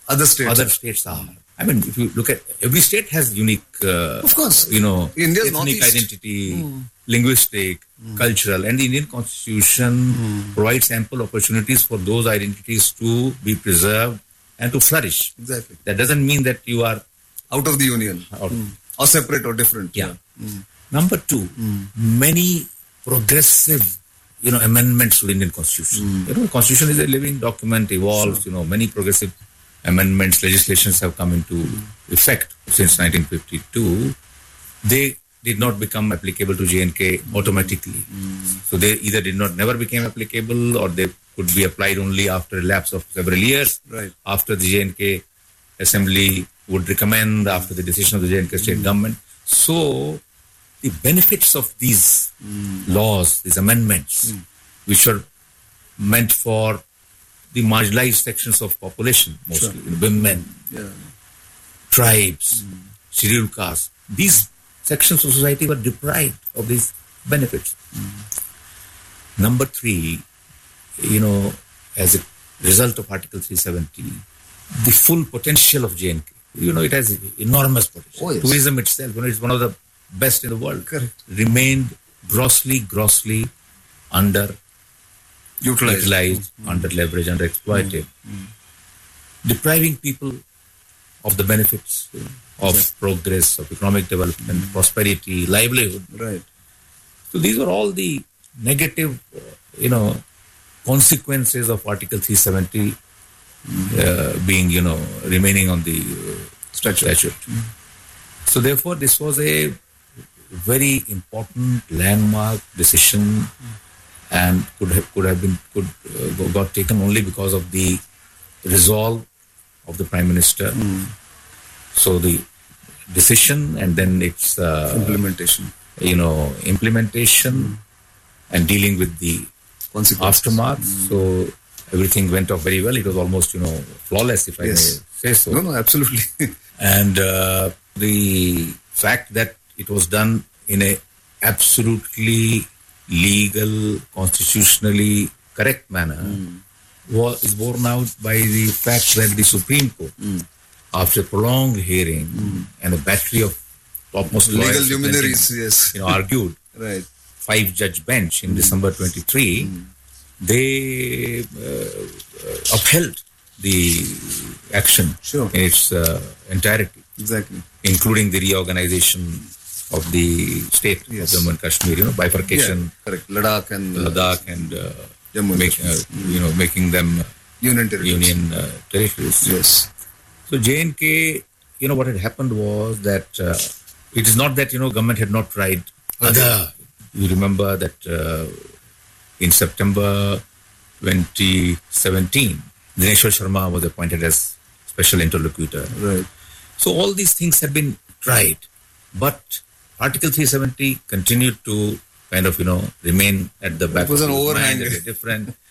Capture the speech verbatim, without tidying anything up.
other states. Other states are. I mean, if you look at every state has unique, uh, of course, you know, India's ethnic Northeast. identity, mm. linguistic, mm. cultural, and the Indian Constitution mm. provides ample opportunities for those identities to be preserved and to flourish. Exactly. That doesn't mean that you are out of the union, mm. or separate or different. Yeah. yeah. Mm. Number two, mm. many progressive, you know, amendments to the Indian Constitution. Mm. You know, the Constitution is a living document, evolves. Sure. You know, many progressive amendments, legislations have come into mm. effect since nineteen fifty-two. They did not become applicable to J and K automatically. Mm. So they either did not never became applicable, or they could be applied only after a lapse of several years. Right. After the J and K Assembly would recommend, after the decision of the J and K state mm. government. So the benefits of these mm. laws, these amendments, mm. which are meant for the marginalized sections of population, mostly sure. women, yeah. tribes, mm. scheduled castes. These sections of society were deprived of these benefits. Mm. Number three, you know, as a result of Article three seventy, the full potential of J and K, you know, it has enormous potential. Oh, yes. Tourism itself, you know, it's one of the best in the world. Correct. Remained grossly, grossly under utilized, utilized mm. under leveraged, under exploited, mm. depriving people of the benefits you know, of yes. progress, of economic development, mm. prosperity, livelihood. Right. So these are all the negative, uh, you know, consequences of Article three seventy mm. uh, being, you know, remaining on the uh, statute. statute. Mm. So therefore, this was a very important landmark decision, mm. and could have could have been could uh, got taken only because of the resolve of the Prime Minister. Mm. So the decision and then its uh, implementation, you know, implementation mm. and dealing with the aftermath. Mm. So everything went off very well. It was almost, you know, flawless, if yes. I may say so. No, no, absolutely. And uh, the fact that it was done in a absolutely legal, constitutionally correct manner mm. was is borne out by the fact that the Supreme Court, mm. after a prolonged hearing mm. and a battery of topmost legal luminaries, yes, you know, argued, right, five-judge bench in mm. December twenty-three, mm. they uh, upheld the action sure. in its uh, entirety, exactly, including the reorganization of the state yes. of Jammu and Kashmir, you know, bifurcation, yeah, correct, Ladakh and Ladakh and uh, Jammu and make, uh, you know, making them union territories. Union uh, territories. Yes. So J and K, you know, what had happened was that uh, it is not that, you know, government had not tried other. You remember that uh, in September twenty seventeen, Dineshwar Sharma was appointed as special interlocutor. Right. So all these things had been tried, but Article three seventy continued to kind of, you know, remain at the back. It was of an the overhang. Mind, a different